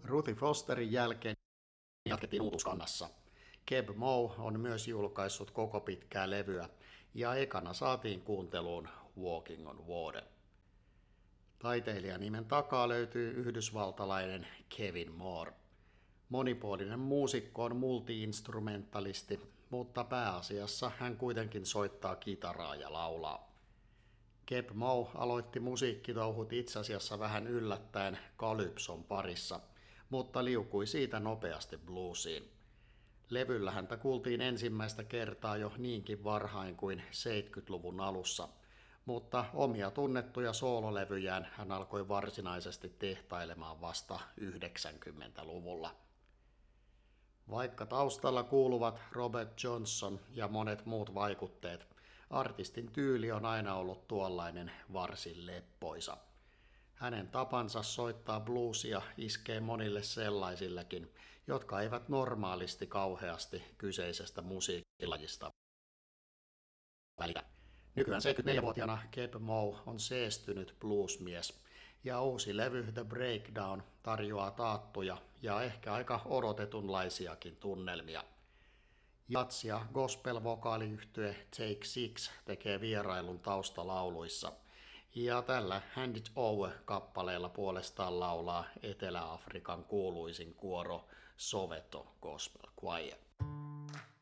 Ruthie Fosterin jälkeen jatkettiin uutuuskannassa. Keb Mo on myös julkaissut koko pitkää levyä, ja ekana saatiin kuunteluun Walking on Water. Taiteilijanimen takaa löytyy yhdysvaltalainen Kevin Moore. Monipuolinen muusikko on multi-instrumentalisti, mutta pääasiassa hän kuitenkin soittaa kitaraa ja laulaa. Keb Mo aloitti musiikkitouhut itse asiassa vähän yllättäen calypson parissa, mutta liukui siitä nopeasti bluesiin. Levyllä häntä kuultiin ensimmäistä kertaa jo niinkin varhain kuin 70-luvun alussa, mutta omia tunnettuja soololevyjään hän alkoi varsinaisesti tehtailemaan vasta 90-luvulla. Vaikka taustalla kuuluvat Robert Johnson ja monet muut vaikutteet, artistin tyyli on aina ollut tuollainen varsin leppoisa. Hänen tapansa soittaa bluesia iskee monille sellaisillekin, jotka eivät normaalisti kauheasti kyseisestä musiikkilajista välitä. Nykyään 74-vuotiaana Keb Mo on seestynyt bluesmies, ja uusi levy The Breakdown tarjoaa taattuja ja ehkä aika odotetunlaisiakin tunnelmia. Jats- ja gospel-vokaaliyhtye Take Six tekee vierailun taustalauluissa, ja tällä Hand It Over-kappaleella puolestaan laulaa Etelä-Afrikan kuuluisin kuoro Soweto Gospel Choir.